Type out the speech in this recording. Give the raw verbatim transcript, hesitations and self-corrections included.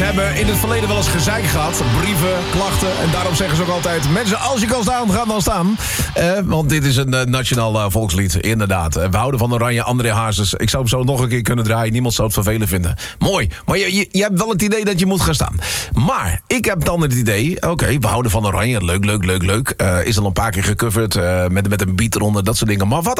Ze hebben in het verleden wel eens gezeik gehad. Brieven, klachten. En daarom zeggen ze ook altijd... mensen, als je kan staan, ga dan staan. Uh, want dit is een uh, nationaal uh, volkslied, inderdaad. Uh, we houden van Oranje, André Hazes. Ik zou hem zo nog een keer kunnen draaien. Niemand zou het vervelend vinden. Mooi. Maar je, je, je hebt wel het idee dat je moet gaan staan. Maar ik heb dan het idee... oké, okay, we houden van Oranje. Leuk, leuk, leuk, leuk. Uh, is al een paar keer gecoverd. Uh, met, met een beat eronder, dat soort dingen. Maar wat